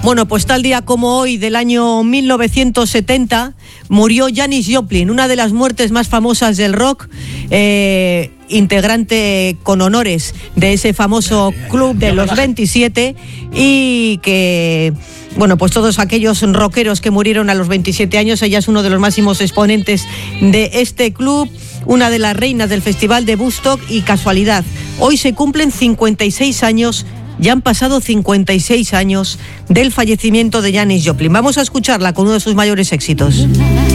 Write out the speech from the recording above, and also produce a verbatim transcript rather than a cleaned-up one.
Bueno, pues tal día como hoy del año mil novecientos setenta murió Janis Joplin, una de las muertes más famosas del rock, eh, integrante con honores de ese famoso club de los veintisiete, y que, bueno, pues todos aquellos rockeros que murieron a los veintisiete años, ella es uno de los máximos exponentes de este club, una de las reinas del Festival de Woodstock, y casualidad, hoy se cumplen cincuenta y seis años. Ya han pasado cincuenta y seis años del fallecimiento de Janis Joplin. Vamos a escucharla con uno de sus mayores éxitos.